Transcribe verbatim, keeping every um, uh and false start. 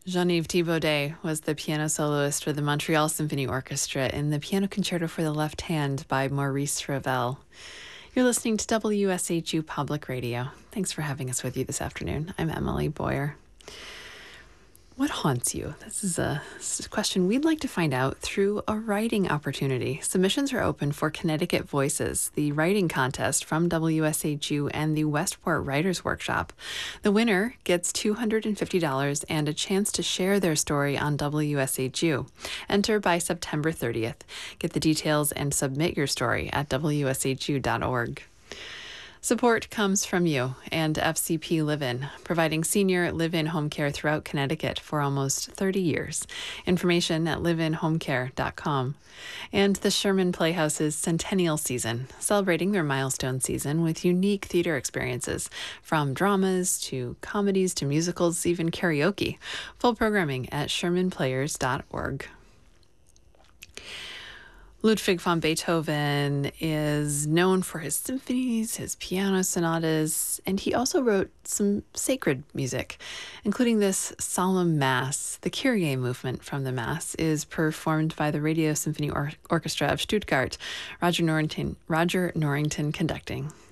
Jean-Yves Thibaudet was the piano soloist for the Montreal Symphony Orchestra in the Piano Concerto for the Left Hand by Maurice Ravel. You're listening to W S H U Public Radio. Thanks for having us with you this afternoon. I'm Emily Boyer. What haunts you? This is, a, this is a question we'd like to find out through a writing opportunity. Submissions are open for Connecticut Voices, the writing contest from W S H U and the Westport Writers Workshop. The winner gets two hundred fifty dollars and a chance to share their story on W S H U. Enter by September thirtieth. Get the details and submit your story at W S H U dot org. Support comes from you and F C P Live-In, providing senior live-in home care throughout Connecticut for almost thirty years. Information at live in home care dot com. And the Sherman Playhouse's Centennial Season, celebrating their milestone season with unique theater experiences, from dramas to comedies to musicals, even karaoke. Full programming at sherman players dot org. Ludwig van Beethoven is known for his symphonies, his piano sonatas, and he also wrote some sacred music, including this solemn mass. The Kyrie movement from the mass is performed by the Radio Symphony Or- Orchestra of Stuttgart, Roger Norrington, Roger Norrington conducting.